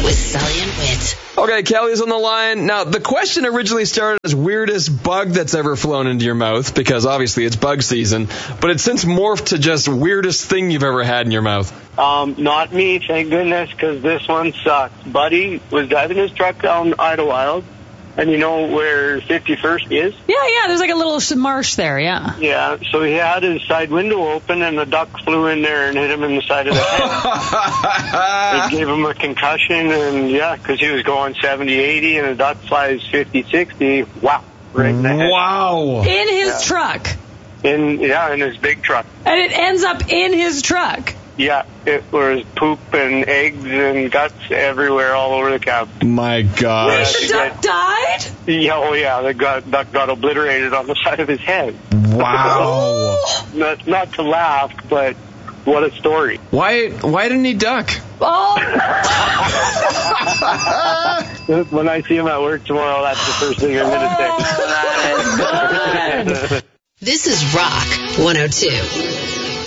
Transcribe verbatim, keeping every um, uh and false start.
with Sully and Whit. Okay, Kelly's on the line. Now, the question originally started as weirdest bug that's ever flown into your mouth, because obviously it's bug season, but it's since morphed to just weirdest thing you've ever had in your mouth. Um, not me, thank goodness, because this one sucks. Buddy was driving his truck down Idlewild, and you know where fifty-first is? Yeah, yeah, there's like a little marsh there, yeah. Yeah, so he had his side window open, and a duck flew in there and hit him in the side of the head. It gave him a concussion, and yeah, because he was going seventy, eighty, and a duck flies fifty, sixty. Wow, right in the head. Wow. In his Yeah. truck. In, yeah, in his big truck. And it ends up in his truck. Yeah, it was poop and eggs and guts everywhere all over the cab. My gosh. The duck died? Yeah, oh yeah, the got, duck got obliterated on the side of his head. Wow. Not, not to laugh, but what a story. Why Why didn't he duck? Oh. When I see him at work tomorrow, that's the first thing I'm going to say. That is good. This is Rock one oh two.